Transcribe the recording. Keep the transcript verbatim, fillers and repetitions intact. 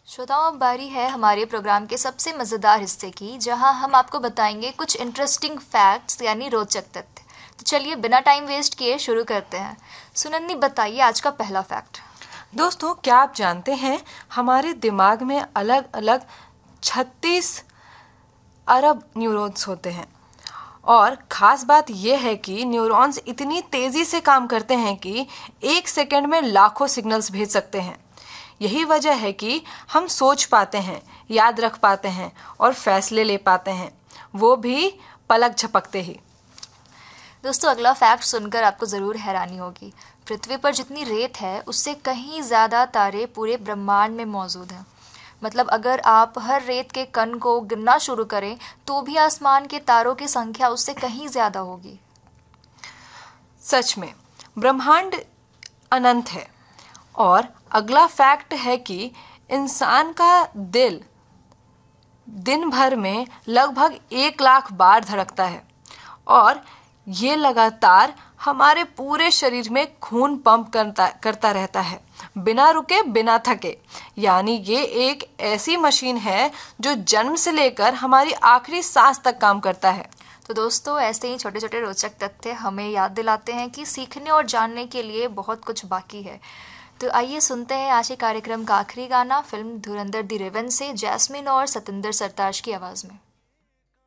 श्रोताओं, अब बारी है हमारे प्रोग्राम के सबसे मज़ेदार हिस्से की, जहां हम आपको बताएंगे कुछ इंटरेस्टिंग फैक्ट्स यानी रोचक तथ्य। तो चलिए बिना टाइम वेस्ट किए शुरू करते हैं। सुनंदी, बताइए आज का पहला फैक्ट। दोस्तों, क्या आप जानते हैं हमारे दिमाग में अलग अलग छत्तीस अरब न्यूरॉन्स होते हैं। और ख़ास बात यह है कि न्यूरॉन्स इतनी तेज़ी से काम करते हैं कि एक सेकंड में लाखों सिग्नल्स भेज सकते हैं। यही वजह है कि हम सोच पाते हैं, याद रख पाते हैं और फैसले ले पाते हैं, वो भी पलक झपकते ही। दोस्तों, अगला फैक्ट सुनकर आपको ज़रूर हैरानी होगी। पृथ्वी पर जितनी रेत है उससे कहीं ज़्यादा तारे पूरे ब्रह्मांड में मौजूद हैं। मतलब अगर आप हर रेत के कण को गिनना शुरू करें तो भी आसमान के तारों की संख्या उससे कहीं ज़्यादा होगी। सच में ब्रह्मांड अनंत है। और अगला फैक्ट है कि इंसान का दिल दिन भर में लगभग एक लाख बार धड़कता है और ये लगातार हमारे पूरे शरीर में खून पंप करता करता रहता है, बिना रुके, बिना थके। यानी ये एक ऐसी मशीन है जो जन्म से लेकर हमारी आखिरी सांस तक काम करता है। तो दोस्तों, ऐसे ही छोटे छोटे रोचक तथ्य हमें याद दिलाते हैं कि सीखने और जानने के लिए बहुत कुछ बाकी है। तो आइए सुनते हैं आज के कार्यक्रम का आखिरी गाना फिल्म धुरंधर दी रेवेंस से जैस्मिन और सतिंदर सरताज की आवाज़ में।